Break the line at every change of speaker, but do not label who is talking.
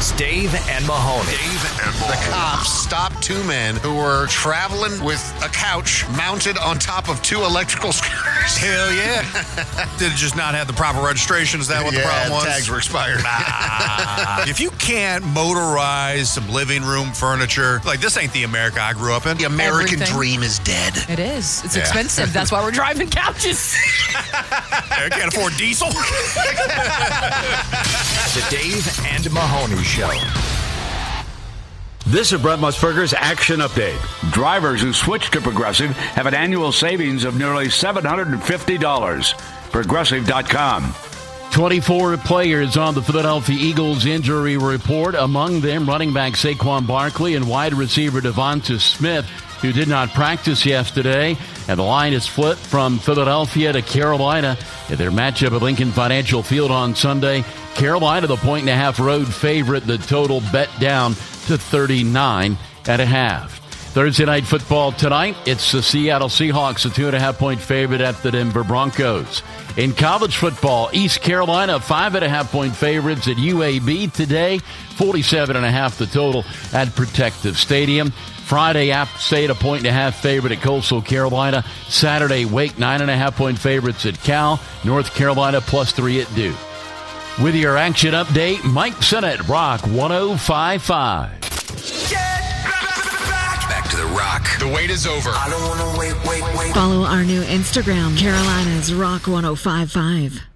It's Dave and Mahoney.
The cops stopped two men who were traveling with a couch mounted on top of two electrical scooters.
Hell yeah. Did it just not have the proper registration? Is that what the problem was?
Tags were expired.
If you can't motorize some living room furniture, like this ain't the America I grew up in.
The American
Everything.
dream is dead.
It is. It's expensive. That's why we're driving couches.
I can't afford diesel.
The Dave and Mahoney Show.
This is Brett Musburger's Action Update. Drivers who switch to Progressive have an annual savings of nearly $750. Progressive.com.
24 players on the Philadelphia Eagles injury report. Among them, running back Saquon Barkley and wide receiver Devonta Smith, who did not practice yesterday. And the line is flipped from Philadelphia to Carolina in their matchup at Lincoln Financial Field on Sunday. Carolina, the 1.5 road favorite. The total bet down to 39.5. Thursday night football tonight. It's the Seattle Seahawks, a 2.5-point favorite at the Denver Broncos. In college football, East Carolina, 5.5-point favorites at UAB today. 47.5 the total at Protective Stadium. Friday, App State, a 1.5 favorite at Coastal Carolina. Saturday, Wake, 9.5-point favorites at Cal. North Carolina, +3 at Duke. With your action update, Mike Sennett, Rock 105.5.
Back to the Rock.
The wait is over.
I don't want to wait.
Follow our new Instagram, Carolina's Rock 105.5.